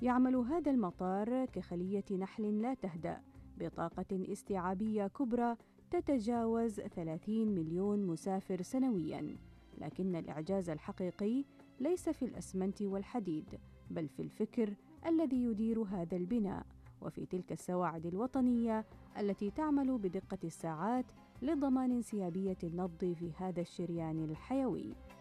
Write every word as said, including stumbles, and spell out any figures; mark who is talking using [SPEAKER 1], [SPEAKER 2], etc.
[SPEAKER 1] يعمل هذا المطار كخلية نحل لا تهدأ بطاقة استيعابية كبرى تتجاوز ثلاثين مليون مسافر سنوياً، لكن الإعجاز الحقيقي ليس في الأسمنت والحديد، بل في الفكر الذي يدير هذا البناء، وفي تلك السواعد الوطنية التي تعمل بدقة الساعات لضمان انسيابية النبض في هذا الشريان الحيوي.